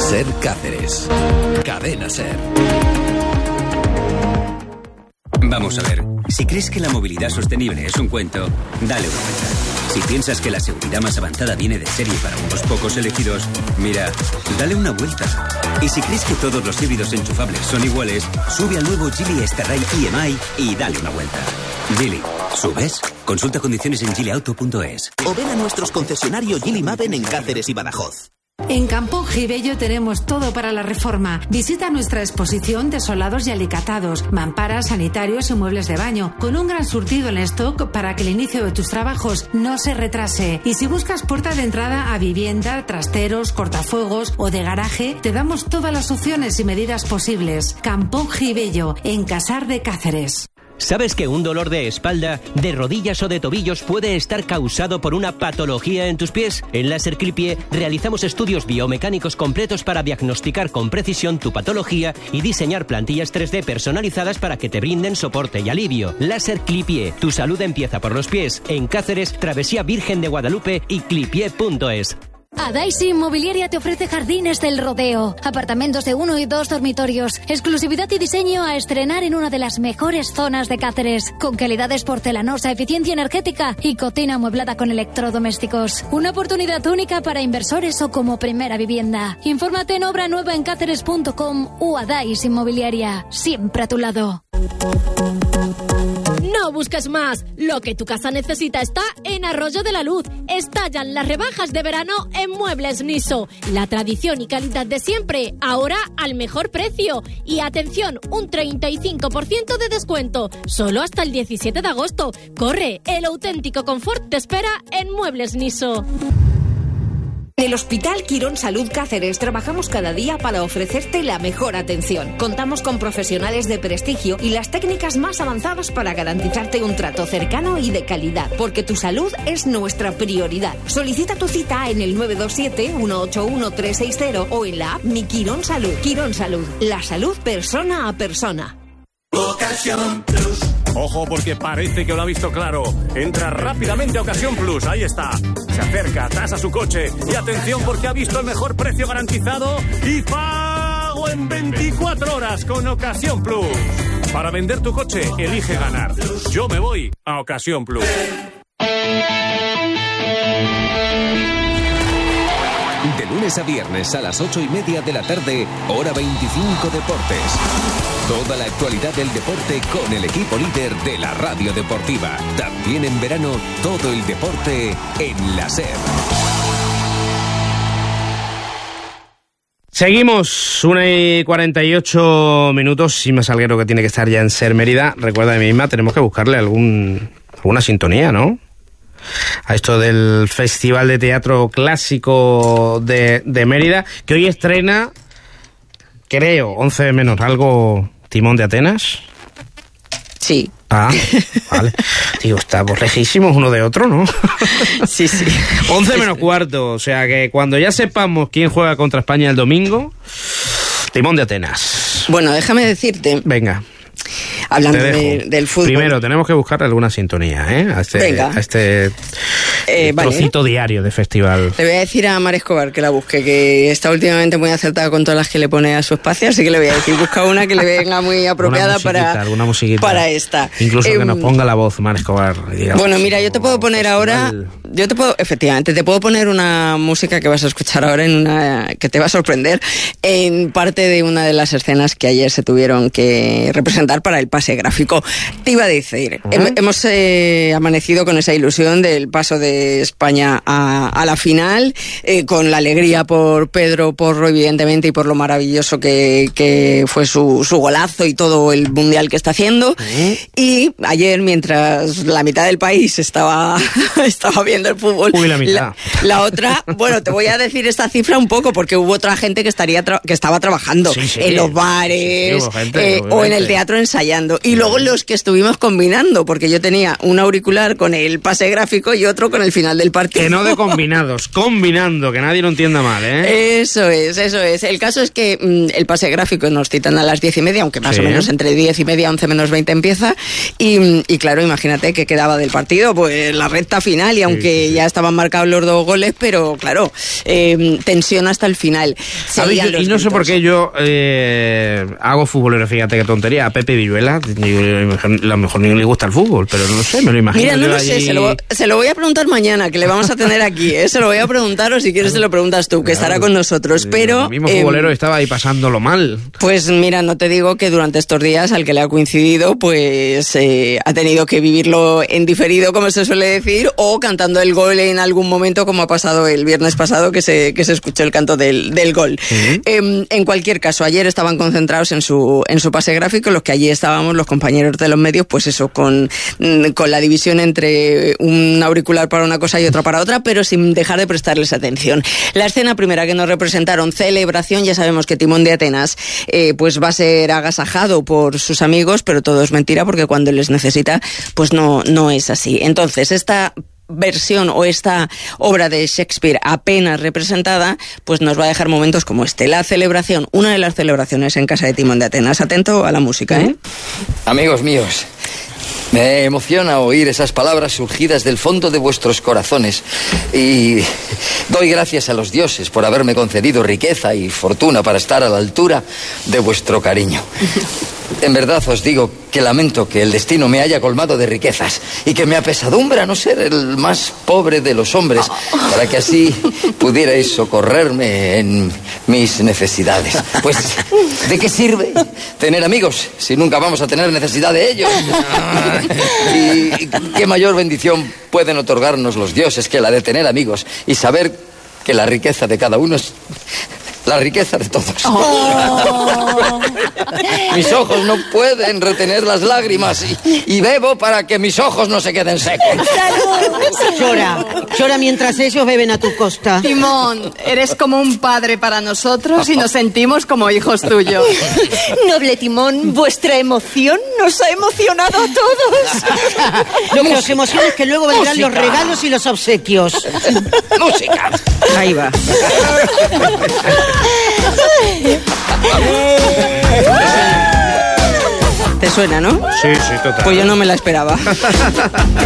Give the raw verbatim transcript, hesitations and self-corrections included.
Ser Cáceres. Cadena Ser. Vamos a ver, si crees que la movilidad sostenible es un cuento, dale una vuelta. Si piensas que la seguridad más avanzada viene de serie para unos pocos elegidos, mira, dale una vuelta. Y si crees que todos los híbridos enchufables son iguales, sube al nuevo Geely Starride E M I y dale una vuelta. Geely, ¿subes? Consulta condiciones en geely auto punto es. O ven a nuestros concesionarios Geely Maven en Cáceres y Badajoz. En Campón Gibello tenemos todo para la reforma. Visita nuestra exposición de solados y alicatados, mamparas, sanitarios y muebles de baño, con un gran surtido en stock para que el inicio de tus trabajos no se retrase. Y si buscas puerta de entrada a vivienda, trasteros, cortafuegos o de garaje, te damos todas las opciones y medidas posibles. Campón Gibello, en Casar de Cáceres. ¿Sabes que un dolor de espalda, de rodillas o de tobillos puede estar causado por una patología en tus pies? En Láser Clipie realizamos estudios biomecánicos completos para diagnosticar con precisión tu patología y diseñar plantillas tres D personalizadas para que te brinden soporte y alivio. Láser Clipie, tu salud empieza por los pies. En Cáceres, Travesía Virgen de Guadalupe y clipie punto es. Adaisy Inmobiliaria te ofrece Jardines del Rodeo, apartamentos de uno y dos dormitorios, exclusividad y diseño a estrenar en una de las mejores zonas de Cáceres, con calidades porcelanosa, eficiencia energética y cocina amueblada con electrodomésticos. Una oportunidad única para inversores o como primera vivienda. Infórmate en obra nueva en cáceres punto com o Adaisy Inmobiliaria, siempre a tu lado. No busques más. Lo que tu casa necesita está en Arroyo de la Luz. Estallan las rebajas de verano en Muebles Niso. La tradición y calidad de siempre, ahora al mejor precio. Y atención, un treinta y cinco por ciento de descuento. Solo hasta el diecisiete de agosto. Corre, el auténtico confort te espera en Muebles Niso. En el Hospital Quirón Salud Cáceres trabajamos cada día para ofrecerte la mejor atención. Contamos con profesionales de prestigio y las técnicas más avanzadas para garantizarte un trato cercano y de calidad, porque tu salud es nuestra prioridad. Solicita tu cita en el nueve dos siete, uno ocho uno, tres seis cero o en la app Mi Quirón Salud. Quirón Salud, la salud persona a persona. Ocasión Plus. Ojo, porque parece que lo ha visto claro. Entra rápidamente a Ocasión Plus, ahí está. Se acerca, tasa su coche. Y atención, porque ha visto el mejor precio garantizado y pago en veinticuatro horas con Ocasión Plus. Para vender tu coche, elige ganar. Yo me voy a Ocasión Plus. De lunes a viernes a las ocho y media de la tarde, hora veinticinco Deportes. Toda la actualidad del deporte con el equipo líder de la radio deportiva. También en verano, todo el deporte en la SER. Seguimos, una y cuarenta y ocho minutos. Sima Salguero, que tiene que estar ya en SER Mérida. Recuerda de mí misma, tenemos que buscarle algún alguna sintonía, ¿no? A esto del Festival de Teatro Clásico de, de Mérida, que hoy estrena, creo, once menos algo, Timón de Atenas. Sí. Ah, vale. Digo, estamos lejísimos uno de otro, ¿no? Sí, sí. once menos cuarto, o sea que cuando ya sepamos quién juega contra España el domingo, Timón de Atenas. Bueno, déjame decirte... Venga. Hablando de, del fútbol. Primero, tenemos que buscar alguna sintonía, ¿eh? A este, Venga. A este eh, trocito vale. diario de festival. Le voy a decir a Mar Escobar que la busque, que está últimamente muy acertada con todas las que le pone a su espacio, así que le voy a decir, busca una que le venga muy apropiada para, alguna musiquita, para esta. Incluso eh, que nos ponga la voz, Mar Escobar. Digamos, bueno, mira, yo te puedo poner festival. ahora, yo te puedo, efectivamente, te puedo poner una música que vas a escuchar ahora, en una que te va a sorprender, en parte de una de las escenas que ayer se tuvieron que representar para el pase gráfico. Te iba a decir, ¿Ah? hem, hemos eh, amanecido con esa ilusión del paso de España a, a la final, eh, con la alegría por Pedro Porro, evidentemente, y por lo maravilloso que, que fue su, su golazo y todo el mundial que está haciendo. ¿Ah? Y ayer, mientras la mitad del país estaba, estaba viendo el fútbol, Uy, la, mitad. La, la otra, bueno, te voy a decir esta cifra un poco, porque hubo otra gente que estaría tra- que estaba trabajando sí, sí, en los bares, sí, sí, gente, eh, o en el teatro ensayando. combinando. Y luego los que estuvimos combinando, porque yo tenía un auricular con el pase gráfico y otro con el final del partido. Que no de combinados, combinando, que nadie lo entienda mal, ¿eh? Eso es, eso es. El caso es que mmm, el pase gráfico nos citan a las diez y media, aunque más sí. o menos entre diez y media, once menos veinte empieza. Y, y claro, imagínate que quedaba del partido, pues la recta final, y aunque sí, sí, sí. ya estaban marcados los dos goles, pero claro, eh, tensión hasta el final. A ver, yo, y no gritos. sé por qué yo eh, hago futbolero, fíjate qué tontería, a Pepe Villuela, a lo mejor ni le gusta el fútbol, pero no sé, me lo imagino. Mira, no lo allí... sé, se lo, se lo voy a preguntar mañana, que le vamos a tener aquí, ¿eh? Se lo voy a preguntar, o si quieres se lo preguntas tú, que claro, estará con nosotros, pero... El mismo futbolero eh, estaba ahí pasándolo mal. Pues mira, no te digo que durante estos días al que le ha coincidido, pues eh, ha tenido que vivirlo en diferido, como se suele decir, o cantando el gol en algún momento, como ha pasado el viernes pasado, que se, que se escuchó el canto del, del gol. Uh-huh. Eh, en cualquier caso, ayer estaban concentrados en su, en su pase gráfico, los que allí estábamos, los compañeros de los medios, pues eso, con, con la división entre un auricular para una cosa y otra para otra, pero sin dejar de prestarles atención. La escena primera que nos representaron, celebración, ya sabemos que Timón de Atenas eh, pues va a ser agasajado por sus amigos, pero todo es mentira, porque cuando les necesita, pues no, no es así. Entonces, esta versión o esta obra de Shakespeare apenas representada, pues nos va a dejar momentos como este. La celebración, una de las celebraciones en casa de Timón de Atenas. Atento a la música, ¿eh? Amigos míos, me emociona oír esas palabras surgidas del fondo de vuestros corazones, y doy gracias a los dioses por haberme concedido riqueza y fortuna para estar a la altura de vuestro cariño. En verdad os digo que lamento que el destino me haya colmado de riquezas y que me apesadumbra no ser el más pobre de los hombres, para que así pudierais socorrerme en mis necesidades. Pues, ¿de qué sirve tener amigos si nunca vamos a tener necesidad de ellos? ¿Y qué mayor bendición pueden otorgarnos los dioses que la de tener amigos y saber que la riqueza de cada uno es la riqueza de todos? Oh. Mis ojos no pueden retener las lágrimas y, y bebo para que mis ojos no se queden secos. Llora, llora mientras ellos beben a tu costa. Timón, eres como un padre para nosotros y nos sentimos como hijos tuyos. Noble Timón, vuestra emoción nos ha emocionado a todos. Lo que nos emociona es que luego vendrán Música. los regalos y los obsequios. Música. Ahí va. Te suena, ¿no? Sí, sí, total. Pues yo no me la esperaba.